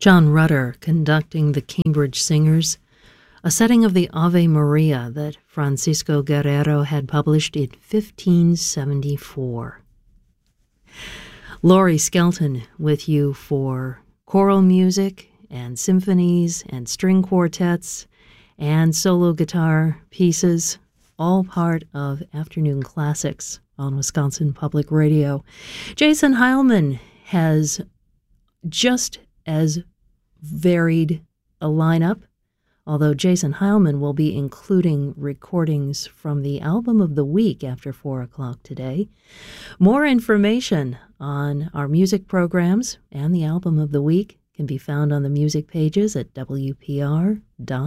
John Rutter conducting the Cambridge Singers, a setting of the Ave Maria that Francisco Guerrero had published in 1574. Laurie Skelton with you for choral music and symphonies and string quartets and solo guitar pieces, all part of Afternoon Classics on Wisconsin Public Radio. Jason Heilman has just as varied a lineup, although Jason Heilman will be including recordings from the Album of the Week after 4 o'clock today. More information on our music programs and the Album of the Week can be found on the music pages at WPR.org.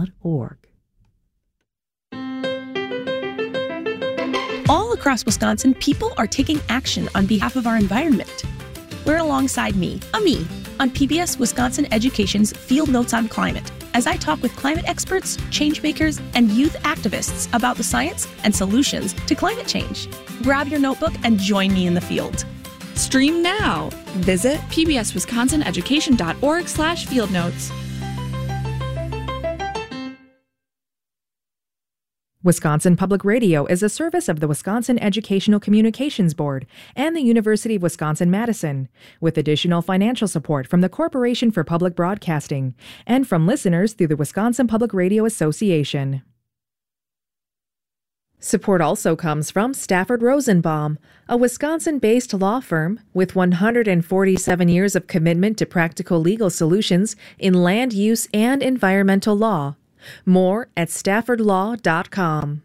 All across Wisconsin, people are taking action on behalf of our environment. We're alongside me, on PBS Wisconsin Education's Field Notes on Climate, as I talk with climate experts, change makers, and youth activists about the science and solutions to climate change. Grab your notebook and join me in the field. Stream now. Visit pbswisconsineducation.org/fieldnotes. Wisconsin Public Radio is a service of the Wisconsin Educational Communications Board and the University of Wisconsin-Madison, with additional financial support from the Corporation for Public Broadcasting and from listeners through the Wisconsin Public Radio Association. Support also comes from Stafford Rosenbaum, a Wisconsin-based law firm with 147 years of commitment to practical legal solutions in land use and environmental law. More at staffordlaw.com.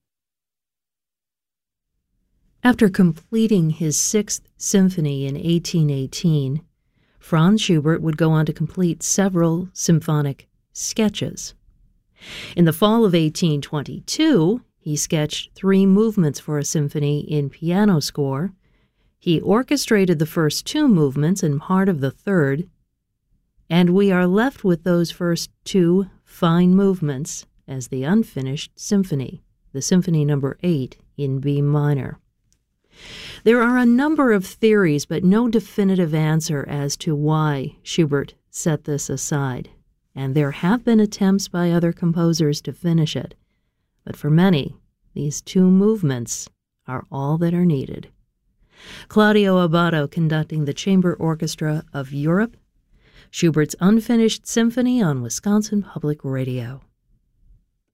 After completing his Sixth Symphony in 1818, Franz Schubert would go on to complete several symphonic sketches. In the fall of 1822, he sketched 3 movements for a symphony in piano score. He orchestrated the first 2 movements and part of the third, and we are left with those first 2 fine movements as the unfinished symphony, the Symphony No. 8 in B minor. There are a number of theories, but no definitive answer as to why Schubert set this aside, and there have been attempts by other composers to finish it, but for many, these 2 movements are all that are needed. Claudio Abbado conducting the Chamber Orchestra of Europe, Schubert's Unfinished Symphony on Wisconsin Public Radio.